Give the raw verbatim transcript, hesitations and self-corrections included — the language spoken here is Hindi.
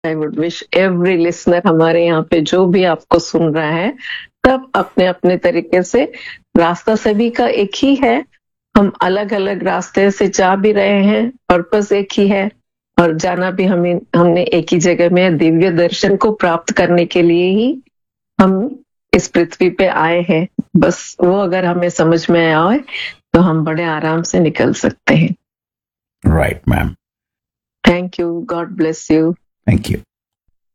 I would wish every listener, हमारे यहाँ पे जो भी आपको सुन रहा है, सब अपने अपने तरीके से, रास्ता सभी का एक ही है, हम अलग अलग रास्ते से जा भी रहे हैं, पर्पस एक ही है, और जाना भी हमें हमने एक ही जगह में, दिव्य दर्शन को प्राप्त करने के लिए ही हम इस पृथ्वी पे आए हैं। बस वो अगर हमें समझ में आए तो हम बड़े आराम से निकल सकते हैं। Right, ma'am. Thank you, God bless you. Thank you.